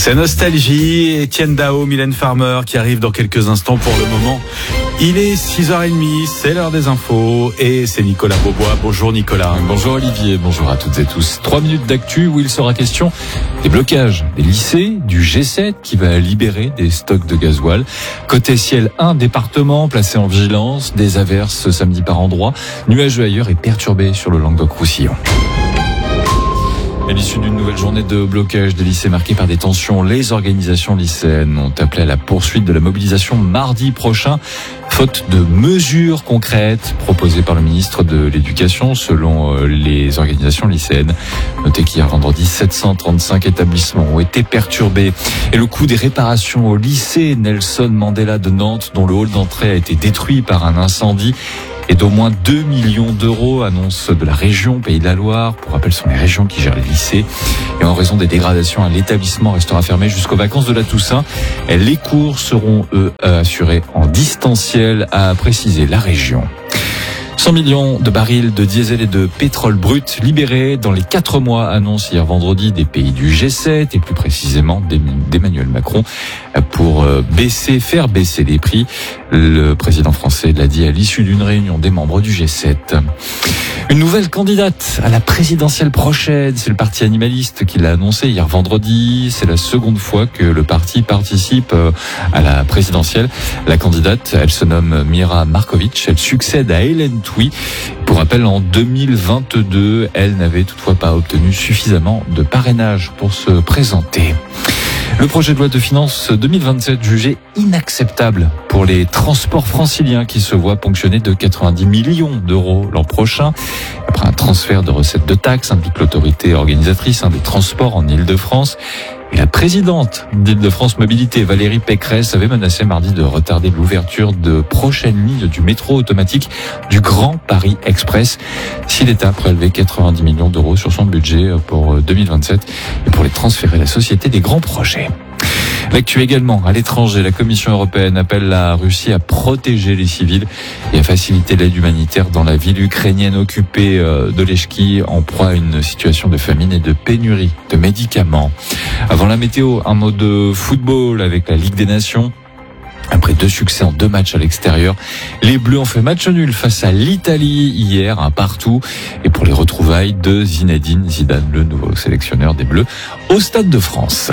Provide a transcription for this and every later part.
C'est Nostalgie, Étienne Dao, Mylène Farmer qui arrive dans quelques instants. Pour le moment, il est 6h30, c'est l'heure des infos et c'est Nicolas Beaubois. Bonjour Nicolas. Bonjour Olivier, bonjour à toutes et tous. 3 minutes d'actu où il sera question des blocages des lycées, du G7 qui va libérer des stocks de gasoil. Côté ciel, un département placé en vigilance, des averses samedi par endroits, nuageux ailleurs et perturbé sur le Languedoc-Roussillon. À l'issue d'une nouvelle journée de blocage des lycées marquée par des tensions, les organisations lycéennes ont appelé à la poursuite de la mobilisation mardi prochain, faute de mesures concrètes proposées par le ministre de l'Éducation selon les organisations lycéennes. Notez qu'hier vendredi, 735 établissements ont été perturbés. Et le coût des réparations au lycée Nelson Mandela de Nantes, dont le hall d'entrée a été détruit par un incendie, et d'au moins 2 millions d'euros, annonce de la région Pays de la Loire. Pour rappel, ce sont les régions qui gèrent les lycées. Et en raison des dégradations, l'établissement restera fermé jusqu'aux vacances de la Toussaint. Les cours seront, eux, assurés en distanciel, a précisé la région. 100 millions de barils de diesel et de pétrole brut libérés dans les 4 mois, annonce hier vendredi des pays du G7 et plus précisément d'Emmanuel Macron pour faire baisser les prix. Le président français l'a dit à l'issue d'une réunion des membres du G7. Une nouvelle candidate à la présidentielle prochaine, c'est le parti animaliste qui l'a annoncé hier vendredi. C'est la seconde fois que le parti participe à la présidentielle. La candidate, elle se nomme Mira Markovic. Elle succède à Hélène Touy. Pour rappel, en 2022, elle n'avait toutefois pas obtenu suffisamment de parrainage pour se présenter. Le projet de loi de finances 2027 jugé inacceptable pour les transports franciliens qui se voient ponctionnés de 90 millions d'euros l'an prochain. Après un transfert de recettes de taxes, indique l'autorité organisatrice des transports en Île-de-France. Et la présidente d'Île-de-France Mobilité, Valérie Pécresse, avait menacé mardi de retarder l'ouverture de prochaines lignes du métro automatique du Grand Paris Express si l'État prélevait 90 millions d'euros sur son budget pour 2027 et pour les transférer à la Société des grands projets. L'actu également, à l'étranger, la Commission européenne appelle la Russie à protéger les civils et à faciliter l'aide humanitaire dans la ville ukrainienne occupée de Lechki, en proie à une situation de famine et de pénurie de médicaments. Avant la météo, un mot de football avec la Ligue des Nations. Après 2 succès en 2 matchs à l'extérieur, les Bleus ont fait match nul face à l'Italie hier, un partout. Et pour les retrouvailles de Zinedine Zidane, le nouveau sélectionneur des Bleus, au Stade de France.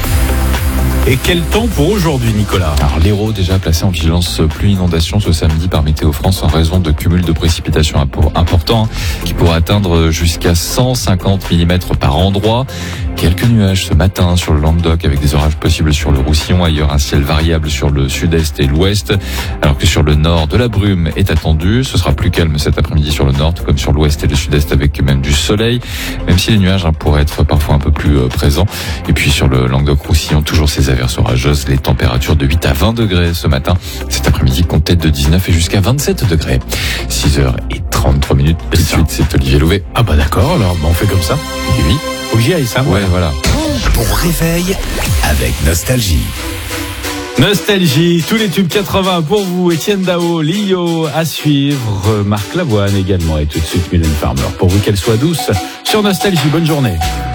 Et quel temps pour aujourd'hui, Nicolas? Alors l'Hérault déjà placé en vigilance pluie inondation ce samedi par Météo France en raison de cumuls de précipitations importants qui pourraient atteindre jusqu'à 150 mm par endroit. Quelques nuages ce matin sur le Languedoc avec des orages possibles sur le Roussillon. Ailleurs, un ciel variable sur le sud-est et l'ouest. Alors que sur le nord, de la brume est attendue. Ce sera plus calme cet après-midi sur le nord, tout comme sur l'ouest et le sud-est avec même du soleil. Même si les nuages pourraient être parfois un peu plus présents. Et puis sur le Languedoc-Roussillon, toujours ces averses orageuses. Les températures de 8 à 20 degrés ce matin. Cet après-midi, comptez de 19 et jusqu'à 27 degrés. 6h33. Tout de suite, c'est Olivier Louvet. Ah bah d'accord, alors on fait comme ça. Oui. Faut que j'y aille, ça. Ouais, voilà. Bon réveil avec Nostalgie. Nostalgie, tous les tubes 80 pour vous, Étienne Dao, Lio à suivre, Marc Lavoine également, et tout de suite Mylène Farmer. Pour vous, qu'elle soit douce sur Nostalgie. Bonne journée.